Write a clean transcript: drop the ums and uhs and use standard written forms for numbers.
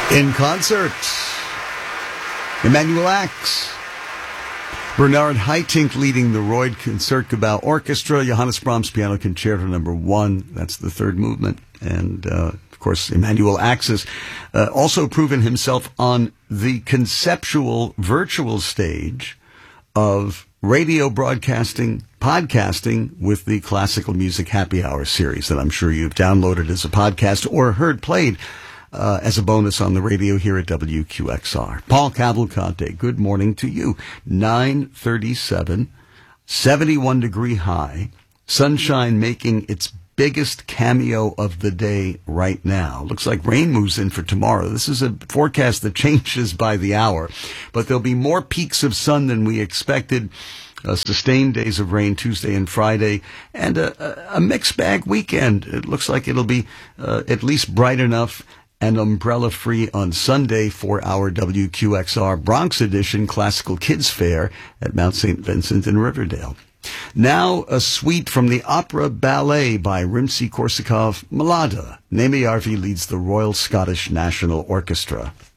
In concert, Emanuel Ax, Bernard Haitink leading the Royd Concertgebouw Orchestra, Johannes Brahms Piano Concerto No. 1. That's the third movement. And, of course, Emanuel Ax has also proven himself on the conceptual virtual stage of radio broadcasting, podcasting with the Classical Music Happy Hour series that I'm sure you've downloaded as a podcast or heard played as a bonus on the radio here at WQXR. Paul Cavalcante, good morning to you. 9:37, 71-degree high, sunshine making its biggest cameo of the day right now. Looks like rain moves in for tomorrow. This is a forecast that changes by the hour, but there'll be more peaks of sun than we expected. Sustained days of rain Tuesday and Friday, and a mixed bag weekend. It looks like it'll be at least bright enough and umbrella-free on Sunday for our WQXR Bronx Edition Classical Kids Fair at Mount St. Vincent in Riverdale. Now a suite from the opera ballet by Rimsky-Korsakov, Mlada. Neme Yarvi leads the Royal Scottish National Orchestra.